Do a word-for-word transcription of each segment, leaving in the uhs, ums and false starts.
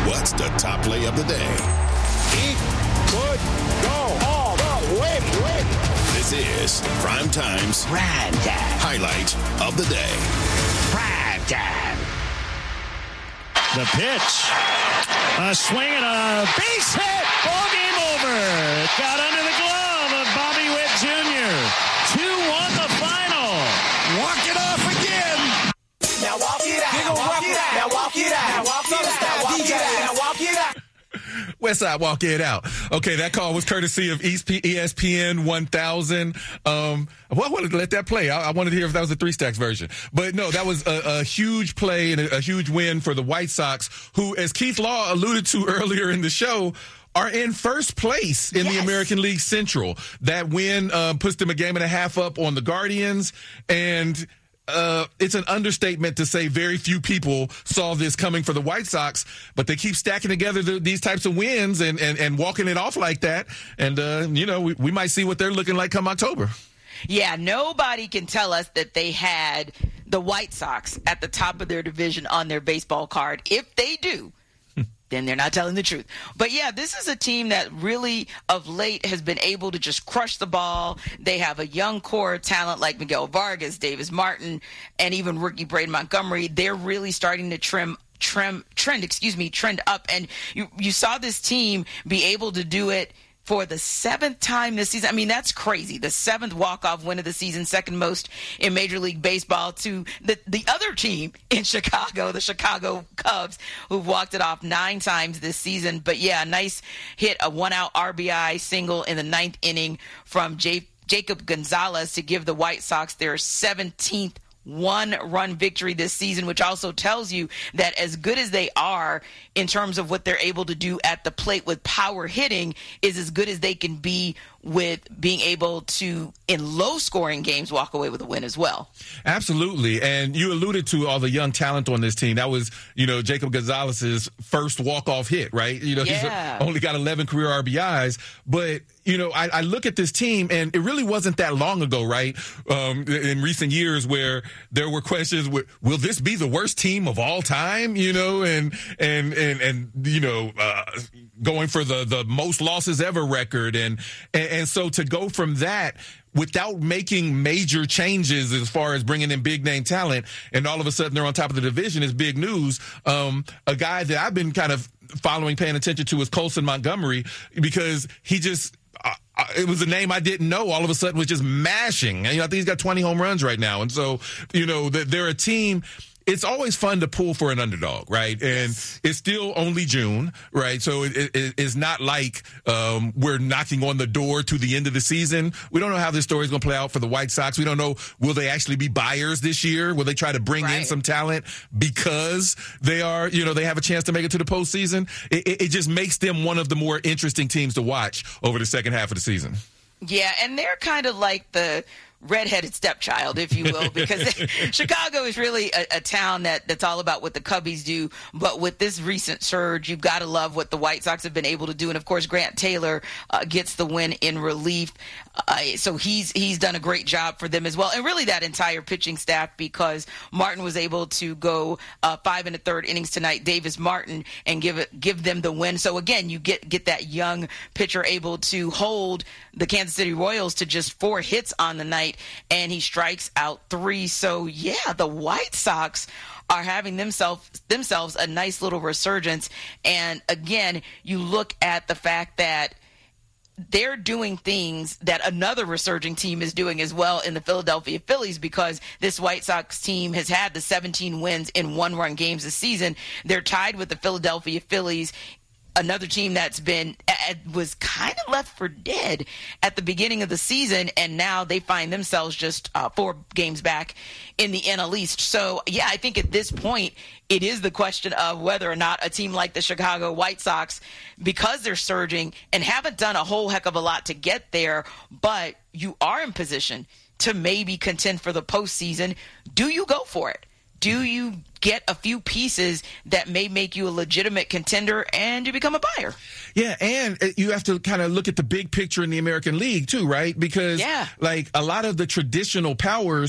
What's the top play of the day? He could go all the way. This is Prime Time's Prime Time. highlight of the day. Prime Time. The pitch. A swing and a base hit. Ball game over. It got under the glove of Bobby Witt Junior two one the final. Walk it off again. Now walk it out. Walk it out. Now walk it out. Now walk it out. Walk it out. Now walk it out. Westside, walk it out. Okay, that call was courtesy of E S P N one thousand. Um, well, I wanted to let that play. I, I wanted to hear if that was a Three Stacks version. But no, that was a, a huge play and a, a huge win for the White Sox, who, as Keith Law alluded to earlier in the show, are in first place in yes. the American League Central. That win uh, puts them a game and a half up on the Guardians, and Uh, it's an understatement to say very few people saw this coming for the White Sox, but they keep stacking together the, these types of wins and, and, and walking it off like that. And, uh, you know, we, we might see what they're looking like come October. Yeah, nobody can tell us that they had the White Sox at the top of their division on their baseball card. If they do, then they're not telling the truth. But yeah, this is a team that really of late has been able to just crush the ball. They have a young core talent like Miguel Vargas, Davis Martin, and even rookie Braden Montgomery. They're really starting to trim trim trend, excuse me, trend up. And you you saw this team be able to do it for the seventh time this season. I mean, that's crazy. The seventh walk-off win of the season, second most in Major League Baseball, to the, the other team in Chicago, the Chicago Cubs, who've walked it off nine times this season. But, yeah, a nice hit, a one-out R B I single in the ninth inning from J- Jacob Gonzalez to give the White Sox their seventeenth one-run victory this season, which also tells you that as good as they are in terms of what they're able to do at the plate with power hitting is as good as they can be with being able to, in low-scoring games, walk away with a win as well. Absolutely. And you alluded to all the young talent on this team. That was, you know, Jacob Gonzalez's first walk-off hit, right? You know, yeah. he's only got eleven career R B Is. But, you know, I, I look at this team, and it really wasn't that long ago, right, um, in recent years where there were questions, will this be the worst team of all time, you know, and, and, and, and you know, uh, going for the, the most losses ever record. And, and, and so to go from that without making major changes as far as bringing in big name talent, and all of a sudden they're on top of the division is big news. Um, a guy that I've been kind of following, paying attention to is Colson Montgomery, because he just, uh, it was a name I didn't know, all of a sudden was just mashing. And, you know, I think he's got twenty home runs right now. And so, you know, they're a team. It's always fun to pull for an underdog, right? And yes. it's still only June, right? So it, it, it's not like um, we're knocking on the door to the end of the season. We don't know how this story is going to play out for the White Sox. We don't know, will they actually be buyers this year? Will they try to bring right. in some talent because they are, you know, they have a chance to make it to the postseason? It, it, it just makes them one of the more interesting teams to watch over the second half of the season. Yeah, and they're kind of like the redheaded stepchild, if you will, because Chicago is really a, a town that, that's all about what the Cubbies do. But with this recent surge, you've got to love what the White Sox have been able to do. And, of course, Grant Taylor uh, gets the win in relief. Uh, so he's he's done a great job for them as well. And really that entire pitching staff, because Martin was able to go uh, five and a third innings tonight, Davis Martin, and give it give them the win. So, again, you get, get that young pitcher able to hold the Kansas City Royals to just four hits on the night, and he strikes out three. So, yeah, the White Sox are having themselves themselves a nice little resurgence. And, again, you look at the fact that they're doing things that another resurging team is doing as well in the Philadelphia Phillies, because this White Sox team has had the seventeen wins in one-run games this season. They're tied with the Philadelphia Phillies, another team that's been was kind of left for dead at the beginning of the season, and now they find themselves just uh, four games back in the N L East. So, yeah, I think at this point it is the question of whether or not a team like the Chicago White Sox, because they're surging and haven't done a whole heck of a lot to get there, but you are in position to maybe contend for the postseason, do you go for it? Do you get a few pieces that may make you a legitimate contender and you become a buyer? Yeah, and you have to kind of look at the big picture in the American League too, right? Because, yeah. like, a lot of the traditional powers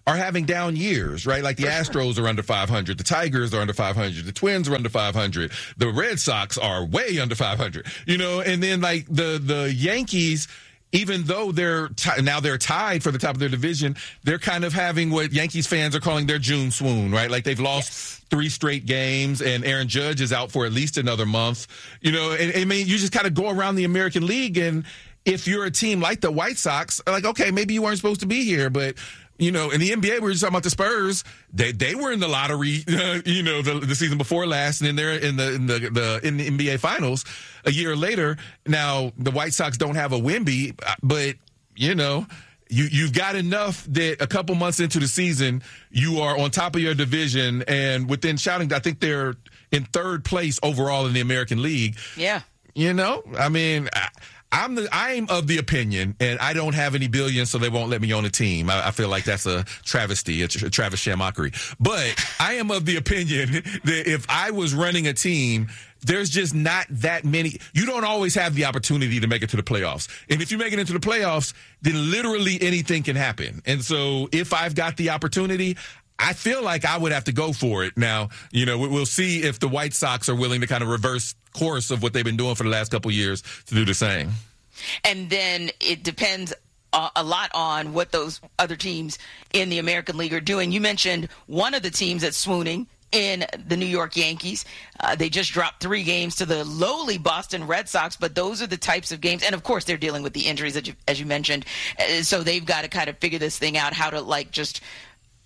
are having down years, right? Like the Astros are under five hundred, the Tigers are under five hundred, the Twins are under five hundred, the Red Sox are way under five hundred, you know, and then like the, the Yankees, even though they're t- now they're tied for the top of their division, they're kind of having what Yankees fans are calling their June swoon, right? Like they've lost yes. three straight games, and Aaron Judge is out for at least another month. You know, and, I mean, you just kind of go around the American League, and if you're a team like the White Sox, like, okay, maybe you weren't supposed to be here, but you know, in the N B A, we were just talking about the Spurs. They they were in the lottery, uh, you know, the, the season before last, and then they're in the in the, the in the N B A Finals a year later. Now the White Sox don't have a Wemby, but you know, you you've got enough that a couple months into the season, you are on top of your division, and within shouting, I think they're in third place overall in the American League. Yeah, you know, I mean. I, I'm the I'm of the opinion, and I don't have any billions, so they won't let me on a team. I, I feel like that's a travesty, a, a Travis Shamockery. But I am of the opinion that if I was running a team, there's just not that many. You don't always have the opportunity to make it to the playoffs. And if you make it into the playoffs, then literally anything can happen. And so if I've got the opportunity, I feel like I would have to go for it. Now, you know, we'll see if the White Sox are willing to kind of reverse course of what they've been doing for the last couple of years to do the same. And then it depends a, a lot on what those other teams in the American League are doing. You mentioned one of the teams that's swooning in the New York Yankees. Uh, they just dropped three games to the lowly Boston Red Sox, but those are the types of games. And, of course, they're dealing with the injuries, that you, as you mentioned. Uh, so they've got to kind of figure this thing out, how to, like, just –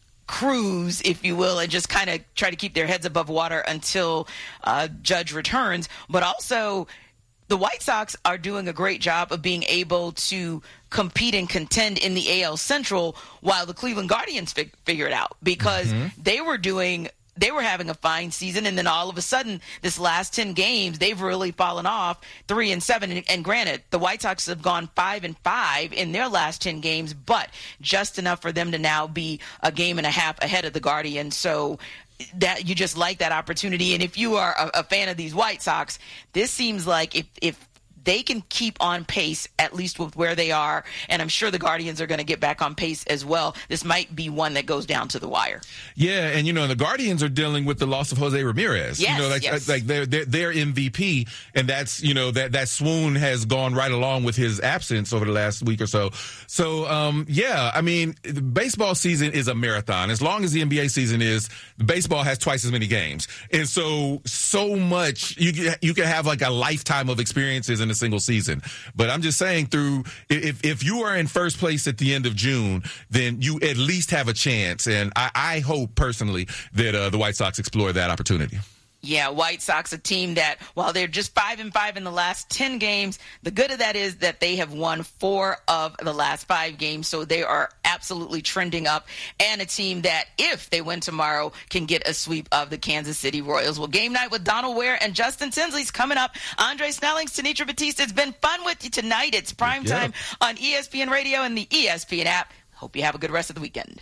cruise, if you will, and just kind of try to keep their heads above water until uh, Judge returns. But also, the White Sox are doing a great job of being able to compete and contend in the A L Central while the Cleveland Guardians fig- figure it out, because mm-hmm. they were doing – they were having a fine season, and then all of a sudden, this last ten games, they've really fallen off three and seven. And, and granted, the White Sox have gone five and five in their last ten games, but just enough for them to now be a game and a half ahead of the Guardians. So that you just like that opportunity. And if you are a, a fan of these White Sox, this seems like if if they can keep on pace, at least with where they are, and I'm sure the Guardians are going to get back on pace as well, this might be one that goes down to the wire. Yeah, and, you know, the Guardians are dealing with the loss of Jose Ramirez. Yes, you know, like, yes. like they're, they're, they're M V P, and that's, you know, that, that swoon has gone right along with his absence over the last week or so. So, um, yeah, I mean, the baseball season is a marathon. As long as the N B A season is, baseball has twice as many games. And so, so much, you, you can have like a lifetime of experiences in a single season. But I'm just saying, through if if you are in first place at the end of June, then you at least have a chance. And I, I hope personally that uh, the White Sox explore that opportunity. Yeah, White Sox, a team that, while they're just five and five in the last ten games, the good of that is that they have won four of the last five games, so they are absolutely trending up. And a team that, if they win tomorrow, can get a sweep of the Kansas City Royals. Well, Game Night with Donald Ware and Justin Tinsley's coming up. Andre Snellings, Tanitra Batista, it's been fun with you tonight. It's prime yeah. time on E S P N Radio and the E S P N app. Hope you have a good rest of the weekend.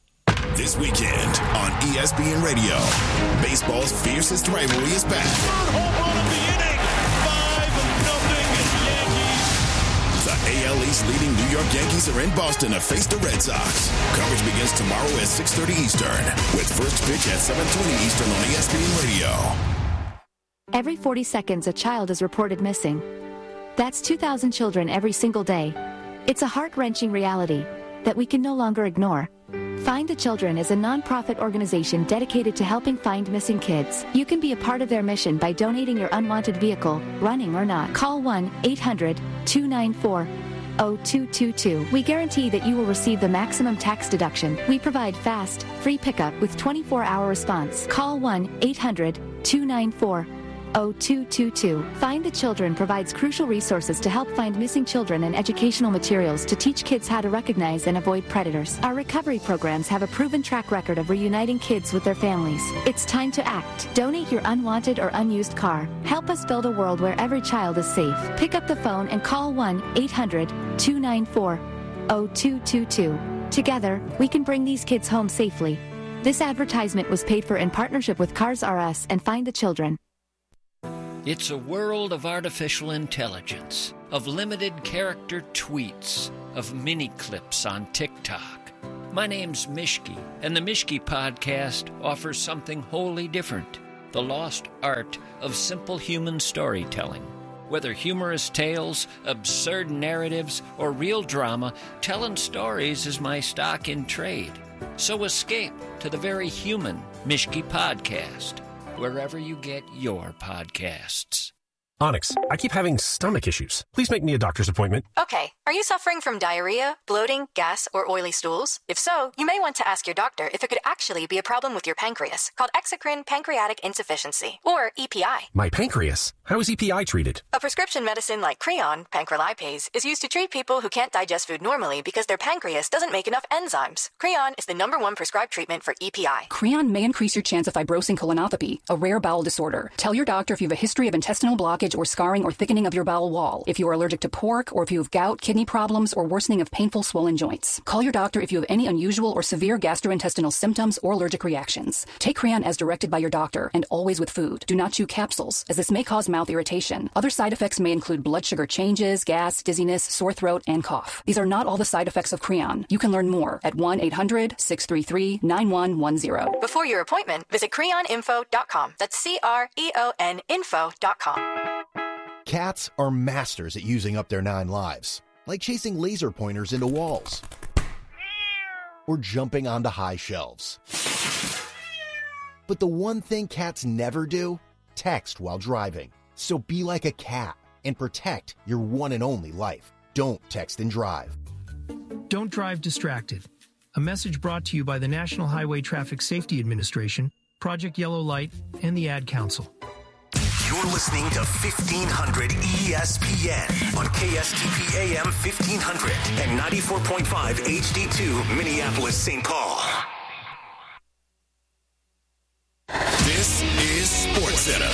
This weekend on E S P N Radio, baseball's fiercest rivalry is back. Third home run of the inning, five nothing Yankees. The A L East leading New York Yankees are in Boston to face the Red Sox. Coverage begins tomorrow at six thirty Eastern, with first pitch at seven twenty Eastern on E S P N Radio. Every forty seconds, a child is reported missing. That's two thousand children every single day. It's a heart-wrenching reality that we can no longer ignore. Find the Children is a non-profit organization dedicated to helping find missing kids. You can be a part of their mission by donating your unwanted vehicle, running or not. Call one eight hundred two nine four oh two two two. We guarantee that you will receive the maximum tax deduction. We provide fast, free pickup with twenty-four hour response. Call one eight hundred two nine four oh two two two. Find the Children provides crucial resources to help find missing children and educational materials to teach kids how to recognize and avoid predators. Our recovery programs have a proven track record of reuniting kids with their families. It's time to act. Donate your unwanted or unused car. Help us build a world where every child is safe. Pick up the phone and call one eight hundred two nine four oh two two two. Together, we can bring these kids home safely. This advertisement was paid for in partnership with Cars R Us and Find the Children. It's a world of artificial intelligence, of limited character tweets, of mini clips on TikTok. My name's Mishki, and the Mishki Podcast offers something wholly different, the lost art of simple human storytelling. Whether humorous tales, absurd narratives, or real drama, telling stories is my stock in trade. So escape to the very human Mishki Podcast, wherever you get your podcasts. Onyx, I keep having stomach issues. Please make me a doctor's appointment. Okay. Are you suffering from diarrhea, bloating, gas, or oily stools? If so, you may want to ask your doctor if it could actually be a problem with your pancreas, called exocrine pancreatic insufficiency, or E P I. My pancreas? How is E P I treated? A prescription medicine like Creon, pancrelipase, is used to treat people who can't digest food normally because their pancreas doesn't make enough enzymes. Creon is the number one prescribed treatment for E P I. Creon may increase your chance of fibrosing colonopathy, a rare bowel disorder. Tell your doctor if you have a history of intestinal blockage or scarring or thickening of your bowel wall, if you are allergic to pork, or if you have gout, kidney problems, or worsening of painful swollen joints. Call your doctor if you have any unusual or severe gastrointestinal symptoms or allergic reactions. Take Creon as directed by your doctor, and always with food. Do not chew capsules, as this may cause mouth irritation. Other side effects may include blood sugar changes, gas, dizziness, sore throat, and cough. These are not all the side effects of Creon. You can learn more at one eight hundred six three three nine one one zero. Before your appointment, visit creon info dot com. That's C R E O N info dot com. Cats are masters at using up their nine lives, like chasing laser pointers into walls or jumping onto high shelves. But the one thing cats never do, text while driving. So be like a cat and protect your one and only life. Don't text and drive. Don't drive distracted. A message brought to you by the National Highway Traffic Safety Administration, Project Yellow Light, and the Ad Council. You're listening to fifteen hundred E S P N on K S T P A M fifteen hundred and ninety-four point five H D two Minneapolis, Saint Paul. This is SportsCenter.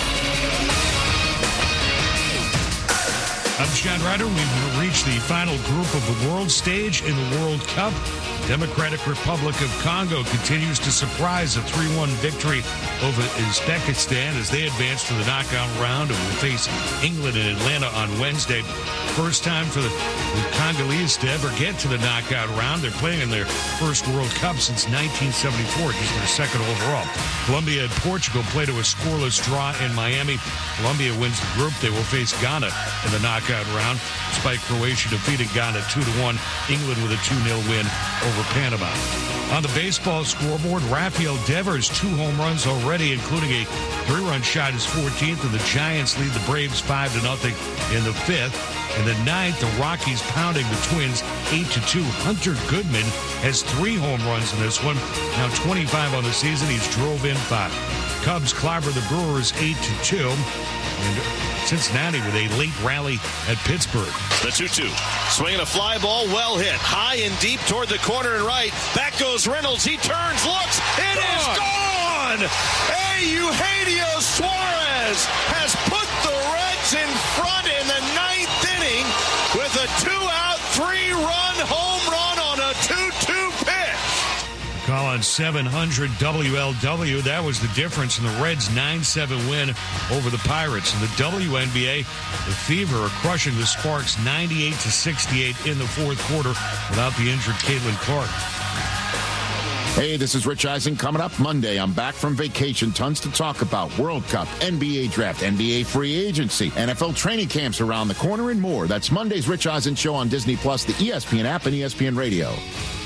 I'm John Ryder. We've reached the final group of the world stage in the World Cup. Democratic Republic of Congo continues to surprise a three one victory over Uzbekistan as they advance to the knockout round and will face England in Atlanta on Wednesday. First time for the, the Congolese to ever get to the knockout round. They're playing in their first World Cup since nineteen seventy-four, just their second overall. Colombia and Portugal play to a scoreless draw in Miami. Colombia wins the group. They will face Ghana in the knockout round, despite Croatia defeating Ghana two to one. England with a two nil win over Panama. On the baseball scoreboard, Rafael Devers, two home runs already, including a three-run shot, his fourteenth, and the Giants lead the Braves five to nothing in the fifth. In the ninth, the Rockies pounding the Twins eight to two. Hunter Goodman has three home runs in this one. Now twenty-five on the season. He's drove in five. Cubs clobber the Brewers eight to two. And Cincinnati with a late rally at Pittsburgh. The two two. Swinging a fly ball, well hit. High and deep toward the corner and right. Back goes Reynolds. He turns, looks. It gone. is gone! Eugenio Suarez has put the Reds in front in the ninth inning with a two-out, three-run home run on a two two pitch. Call on seven hundred W L W. That was the difference in the Reds' nine seven win over the Pirates. In the W N B A, the Fever are crushing the Sparks ninety-eight to sixty-eight in the fourth quarter without the injured Caitlin Clark. Hey, this is Rich Eisen. Coming up Monday, I'm back from vacation. Tons to talk about. World Cup, N B A Draft, N B A Free Agency, N F L training camps around the corner, and more. That's Monday's Rich Eisen Show on Disney Plus, the E S P N app, and E S P N Radio.